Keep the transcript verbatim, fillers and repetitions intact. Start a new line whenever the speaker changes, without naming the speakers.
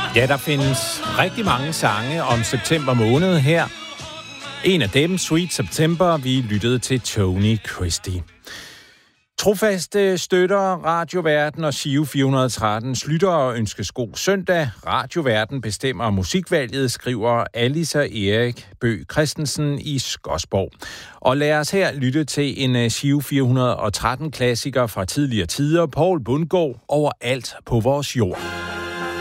Ja, der findes rigtig mange sange om september måned her. En af dem, Sweet September, vi lyttede til Tony Christie. Trofaste støtter Radioverden og Giro fire hundrede og tretten lytter og ønskes god søndag. Radioverden bestemmer musikvalget, skriver Alisa Erik Bøgh Christensen i Skodsborg. Og lad os her lytte til en Giro fire hundrede og tretten klassiker fra tidligere tider, Poul Bundgaard, Overalt på vores jord.